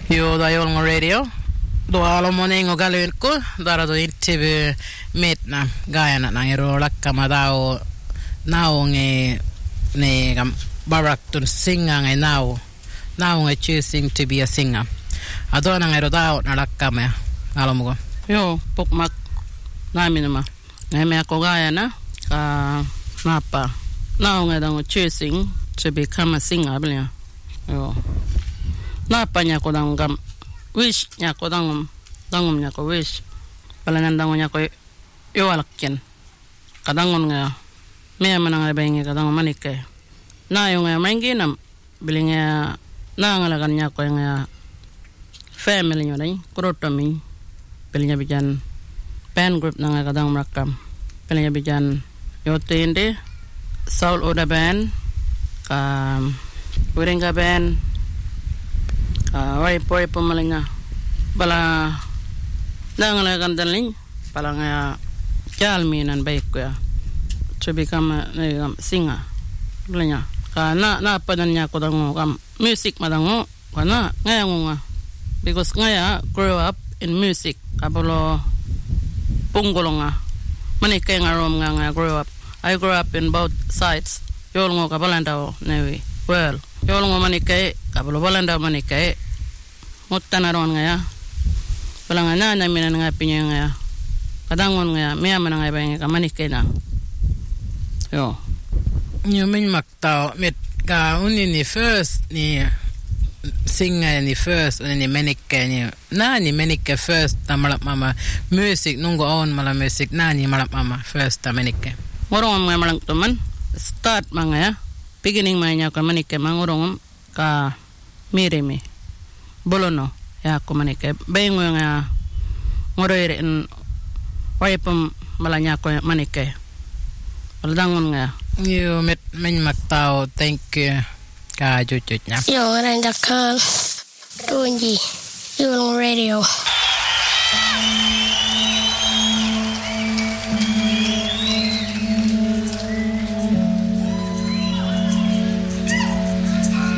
Joo, da Jolmo Radio. Då alo monengo galunko, dara do intervju metna gayana na ero lakkama dao naonge ne baraktun singa ngai naonge choosing to be a singer. Adona ngero dao na lakkama alo mo. Joo, pokmak naminama. Name ako gayana ka napa. Naonge dango choosing to become a singer blia. Joo. Napa nya ko dangam wish nya ko dangum nya ko wish palanan dango nya ko yowalakken kadangon nga me mananga bengi kadango manike na yo nga manginam bilinga na ngalagan nya ko nga family nyo dai krotomi bilinga bijan pen group nga kadang makam bilinga bijan yotende Saul Oda band ka Urenga band wai poi pemalinga bala dangala gandaling pala nga jalminan baik ko ya to become a singer blanya kana na padanya ko dango kam music madango kana ngayango nga because ngaya grow up in music kabolo punggolonga manike nga rom nga grow up. I grew up in both sides yolngo kabalanda newi well yolngo manike kabolo balanda manike mutanaron nga ya palang na minan nga pinya nga kadangon nga maya man nga ibang ka manike na yo min maktao met ka unini first ni singer ni first ni manike ni nani manike first tamalap mama music nungo on mala music nani malap mama first ta manike ngorong nga malang tuman start mga ya beginning manya ka manike mangorong ka mirimi bolono ya ko manike bengo nga ngoroire en waypam malanya ko manike baldangon nga yo met men maktao thank you ka jujuj nya yo randa kan tunji Jolmo Radio